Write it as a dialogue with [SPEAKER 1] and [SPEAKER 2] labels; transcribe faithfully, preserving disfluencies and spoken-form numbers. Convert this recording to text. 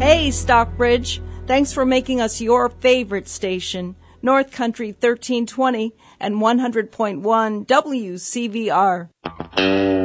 [SPEAKER 1] Hey, Stockbridge. Thanks for making us your favorite station. North Country thirteen twenty and one hundred point one W C V R.